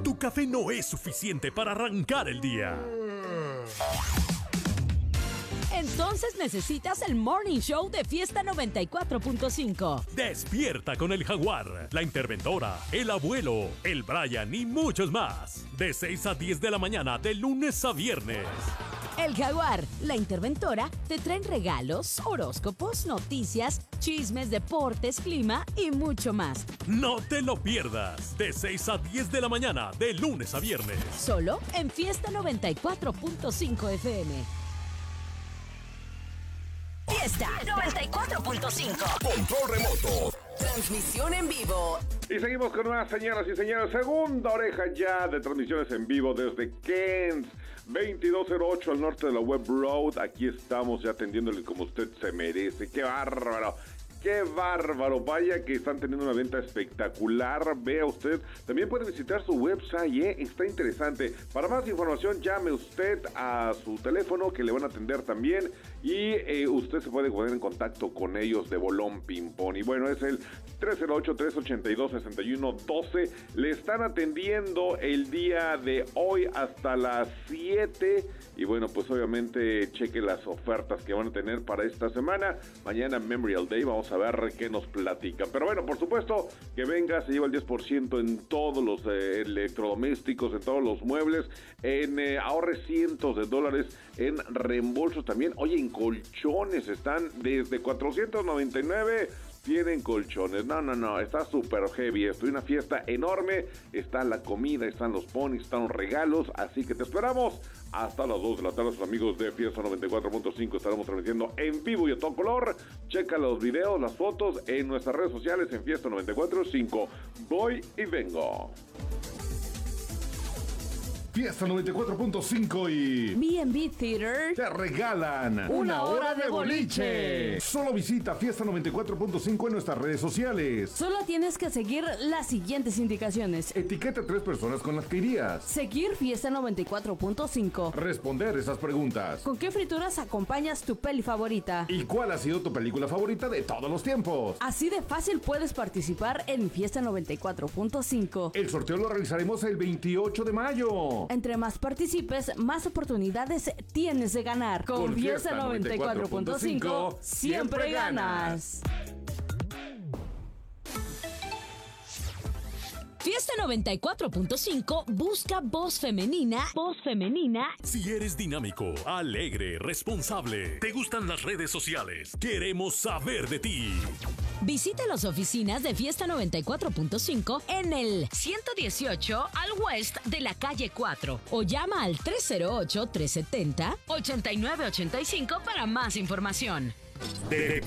tu café no es suficiente para arrancar el día. Entonces necesitas el Morning Show de Fiesta 94.5. Despierta con el Jaguar, la Interventora, el Abuelo, el Brian y muchos más. De 6 a 10 de la mañana, de lunes a viernes. El Jaguar, la Interventora, te traen regalos, horóscopos, noticias, chismes, deportes, clima y mucho más. No te lo pierdas. De 6 a 10 de la mañana, de lunes a viernes. Solo en Fiesta 94.5 FM. Fiesta 94.5. Control remoto. Transmisión en vivo. Y seguimos con más, señoras y señores. Segunda oreja ya de transmisiones en vivo desde Kent 2208 al norte de la Web Road. Aquí estamos ya atendiéndole como usted se merece. ¡Qué bárbaro! ¡Qué bárbaro! Vaya que están teniendo una venta espectacular. Vea usted. También puede visitar su website, está interesante. Para más información, llame usted a su teléfono que le van a atender también. Y usted se puede poner en contacto con ellos de bolón ping-pong. Y bueno, es el 308-382-6112. Le están atendiendo el día de hoy hasta las 7. Y bueno, pues obviamente cheque las ofertas que van a tener para esta semana. Mañana Memorial Day, vamos a ver qué nos platican. Pero bueno, por supuesto, que venga, se lleva el 10% en todos los electrodomésticos, en todos los muebles, en ahorre cientos de dólares en reembolsos también. Oye, en colchones están desde $499. Tienen colchones, no, está súper heavy esto, una fiesta enorme, está la comida, están los ponis, están los regalos, así que te esperamos hasta las 2 de la tarde, sus amigos de Fiesta 94.5, estaremos transmitiendo en vivo y a todo color. Checa los videos, las fotos en nuestras redes sociales en Fiesta 94.5. Voy y vengo. Fiesta 94.5 y B&B Theater te regalan una hora de boliche. Solo visita Fiesta 94.5 en nuestras redes sociales. Solo tienes que seguir las siguientes indicaciones. Etiqueta a 3 personas con las que irías. Seguir Fiesta 94.5. Responder esas preguntas. ¿Con qué frituras acompañas tu peli favorita? ¿Y cuál ha sido tu película favorita de todos los tiempos? Así de fácil puedes participar en Fiesta 94.5. El sorteo lo realizaremos el 28 de mayo. Entre más participes, más oportunidades tienes de ganar. Con Fiesta 94.5 siempre ganas. Fiesta 94.5 busca voz femenina. Voz femenina. Si eres dinámico, alegre, responsable, te gustan las redes sociales, queremos saber de ti. Visita las oficinas de Fiesta 94.5 en el 118 al West de la calle 4 o llama al 308-370-8985 para más información.